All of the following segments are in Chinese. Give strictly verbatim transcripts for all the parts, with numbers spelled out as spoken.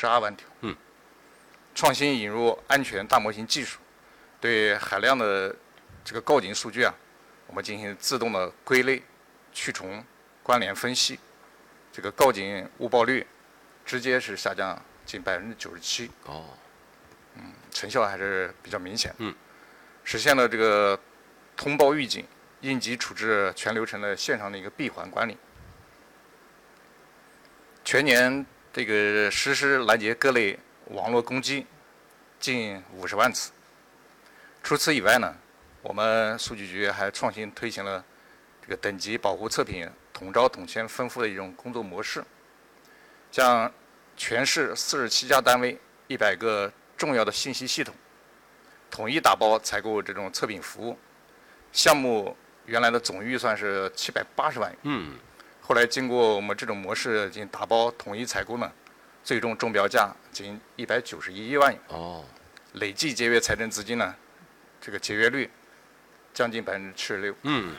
十二万条。 嗯。 创新引入安全大模型技术，对海量的这个告警数据啊，我们进行自动的归类、去重、关联分析，这个告警误报率直接是下降近百分之九十七。 哦。 嗯，成效还是比较明显。 嗯。 实现了这个通报预警、应急处置全流程的线上的一个闭环管理。全年这个实施拦截各类网络攻击近五十万次。除此以外呢，我们数据局还创新推行了这个等级保护测评统招统签分付的一种工作模式，将全市四十七家单位、一百个重要的信息系统统一打包采购这种测评服务。项目原来的总预算是七百八十万元。 嗯。 后来经过我们这种模式进行打包统一采购呢，最终中标价仅一百九十一万元。 哦。 累计节约财政资金呢，这个节约率将近百分之七十六。 嗯。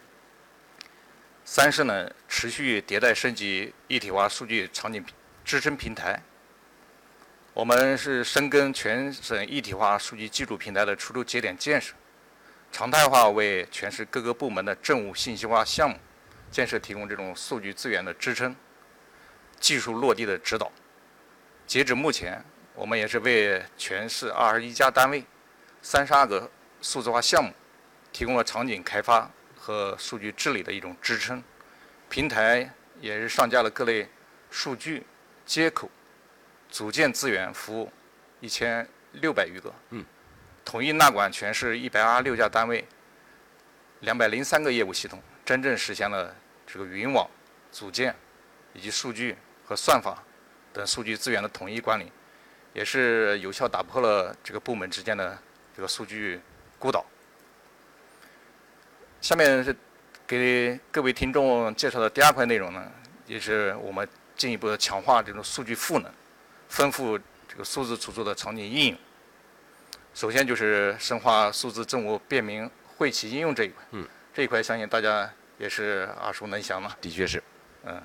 三是呢，持续迭代升级一体化数据场景支撑平台。我们是深耕全省一体化数据基础平台的出入节点建设，常态化为全市各个部门的政务信息化项目建设提供这种数据资源的支撑、技术落地的指导。截止目前，我们也是为全市二十一家单位、三十二个数字化项目提供了场景开发和数据治理的一种支撑。平台也是上架了各类数据、接口、组件资源服务一千六百余个。 嗯。 统一纳管全市一百二十六家单位、两百零三个业务系统，真正实现了这个云网、组件以及数据和算法等数据资源的统一管理，也是有效打破了这个部门之间的这个数据孤岛。下面是给各位听众介绍的第二块内容呢，也是我们进一步的强化这种数据赋能，丰富这个数字储备的场景应用。首先就是深化数字政务便民惠企应用这一块。 嗯。 这一块相信大家也是耳熟能详嘛。 的确是。 嗯。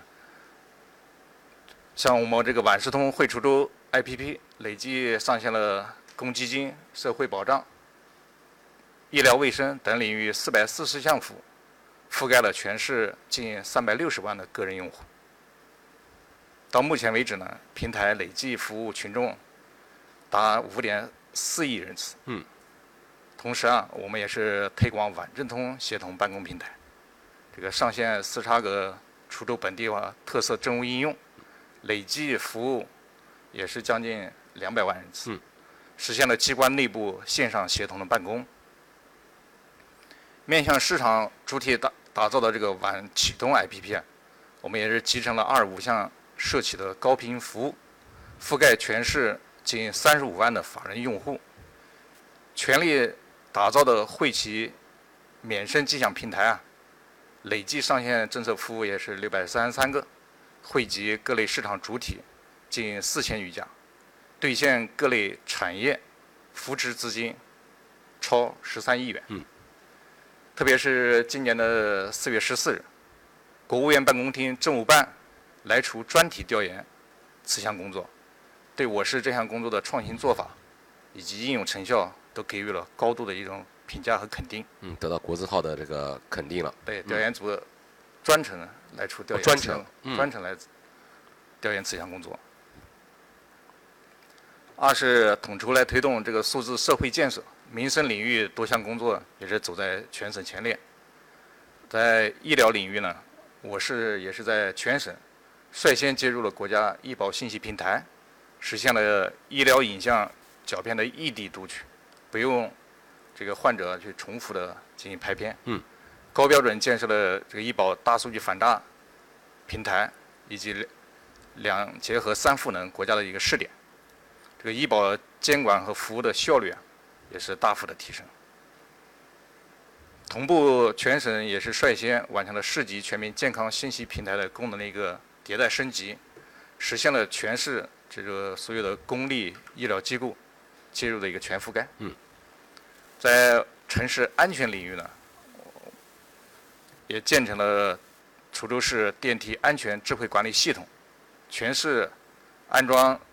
像我们这个万事通惠滁州 A P P 累计上线了公积金、社会保障、医疗卫生等领域四百四十项服务，覆盖了全市近三百六十万的个人用户。到目前为止呢，平台累计服务群众达五点四亿人次。 嗯。 同时啊，我们也是推广万政通协同办公平台，这个上线四十二个滁州本地化特色政务应用，累计服务也是将近两百万人次。 嗯。 实现了机关内部线上协同的办公。面向市场主体打打造的这个晚启动 A P P 啊，我们也是集成了二十五项社企的高频服务，覆盖全市近三十五万的法人用户。全力打造的惠企免申迹象平台啊，累计上线政策服务也是六百三十三个，惠及各类市场主体近四千余家，兑现各类产业扶持资金超十三亿元。 嗯。 特别是今年的四月十四日，国务院办公厅政务办来滁专题调研此项工作，对我市这项工作的创新做法以及应用成效都给予了高度的一种评价和肯定。 嗯，得到国字号的这个肯定了。 对，调研组专程来滁调研、 哦、专程、 嗯、专程来调研此项工作。二是统筹来推动这个数字社会建设，民生领域多项工作也是走在全省前列。在医疗领域呢，我市也是在全省率先接入了国家医保信息平台，实现了医疗影像胶片的异地读取，不用这个患者去重复的进行拍片。 嗯。 高标准建设了这个医保大数据反诈平台，以及两结合三赋能国家的一个试点，这个医保监管和服务的效率啊，也是大幅的提升。同步，全省也是率先完成了市级全民健康信息平台的功能的一个迭代升级，实现了全市这个所有的公立医疗机构接入的一个全覆盖。 嗯。 在城市安全领域呢，也建成了滁州市电梯安全智慧管理系统，全市安装